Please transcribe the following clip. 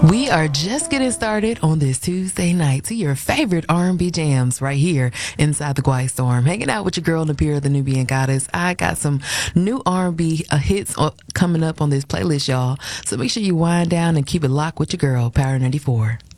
We are just getting started on this Tuesday night to your favorite R&B jams right here inside the Quiet Storm. Hanging out with your girl, Napira, the Nubian Goddess. I got some new R&B hits coming up on this playlist, y'all. So make sure you wind down and keep it locked with your girl, Power 94.